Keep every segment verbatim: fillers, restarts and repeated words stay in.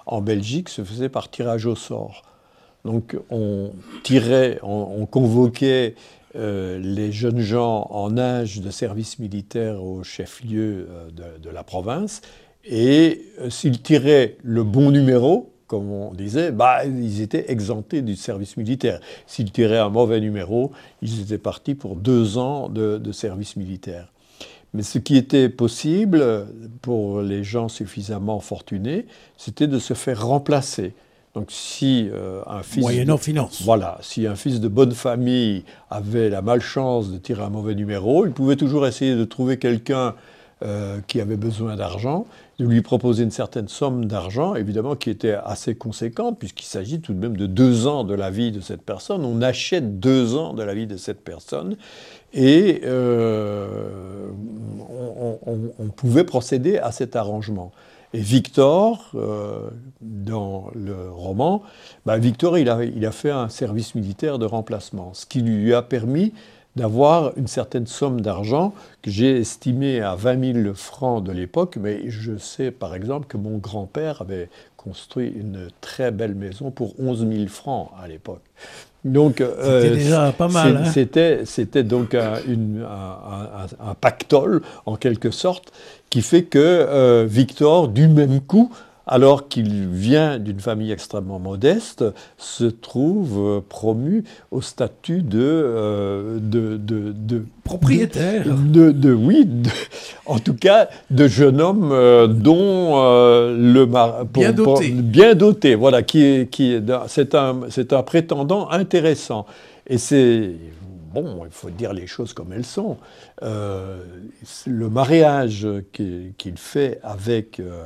en Belgique se faisait par tirage au sort. Donc on tirait, on, on convoquait euh, les jeunes gens en âge de service militaire au chef-lieu euh, de, de la province, et euh, s'ils tiraient le bon numéro, comme on disait, bah, ils étaient exemptés du service militaire. S'ils tiraient un mauvais numéro, ils étaient partis pour deux ans de, de service militaire. Mais ce qui était possible pour les gens suffisamment fortunés, c'était de se faire remplacer. Donc si euh, un fils moyennant de, finance. Voilà, si un fils de bonne famille avait la malchance de tirer un mauvais numéro, il pouvait toujours essayer de trouver quelqu'un euh, qui avait besoin d'argent, de lui proposer une certaine somme d'argent, évidemment qui était assez conséquente, puisqu'il s'agit tout de même de deux ans de la vie de cette personne. On achète deux ans de la vie de cette personne, et euh, on, on, on pouvait procéder à cet arrangement. Et Victor, euh, dans le roman, bah Victor, il a, il a fait un service militaire de remplacement, ce qui lui a permis d'avoir une certaine somme d'argent que j'ai estimée à vingt mille francs de l'époque, mais je sais par exemple que mon grand-père avait construit une très belle maison pour onze mille francs à l'époque. Donc, c'était euh, déjà pas mal. Hein. C'était, c'était donc un, une, un, un, un pactole, en quelque sorte, qui fait que euh, Victor, du même coup, alors qu'il vient d'une famille extrêmement modeste, se trouve euh, promu au statut de... Euh, de, de, de propriétaire. De, de, de, oui, de, en tout cas, de jeune homme euh, dont euh, le... Pour, bien doté. Pour, bien doté, voilà, qui est, qui est, c'est, un, c'est un prétendant intéressant. Et c'est... Bon, il faut dire les choses comme elles sont. Euh, le mariage qu'il, qu'il fait avec... Euh,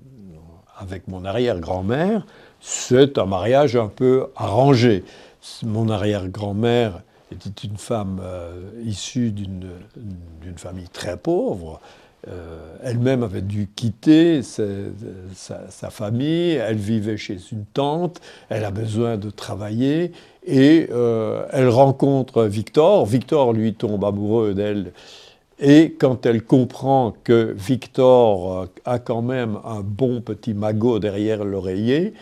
avec mon arrière-grand-mère, c'est un mariage un peu arrangé. Mon arrière-grand-mère était une femme euh, issue d'une, d'une famille très pauvre. Euh, elle-même avait dû quitter sa, sa, sa famille, elle vivait chez une tante, elle a besoin de travailler, et euh, elle rencontre Victor. Victor, lui, tombe amoureux d'elle. Et quand elle comprend que Victor a quand même un bon petit magot derrière l'oreiller,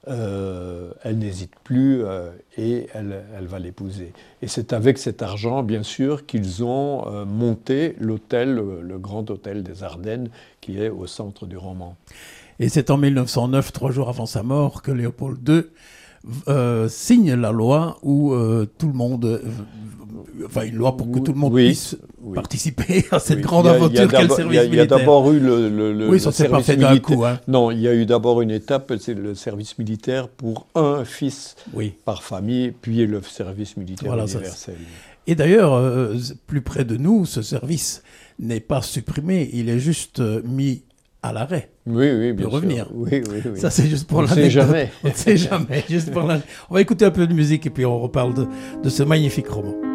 euh, elle n'hésite plus euh, et elle, elle va l'épouser. Et c'est avec cet argent, bien sûr, qu'ils ont euh, monté l'hôtel, le, le grand hôtel des Ardennes, qui est au centre du roman. Et c'est en mille neuf cent neuf, trois jours avant sa mort, que Léopold deux euh, signe la loi où euh, tout le monde... Euh, enfin, une loi pour que tout le monde oui, puisse oui. participer à cette oui. grande a, aventure qu'est le service militaire. Il y a d'abord eu le, le, le, oui, ça le s'est pas fait d'un coup. Hein. Non, il y a eu d'abord une étape, c'est le service militaire pour un fils oui. par famille, puis le service militaire voilà, universel. Ça, et d'ailleurs, euh, plus près de nous, ce service n'est pas supprimé, il est juste euh, mis à l'arrêt. Oui, oui, bien de revenir. Sûr. Oui, oui, oui. Ça, c'est juste pour l'anecdote. On ne sait jamais. On ne sait jamais. Juste pour on va écouter un peu de musique et puis on reparle de, de ce magnifique roman.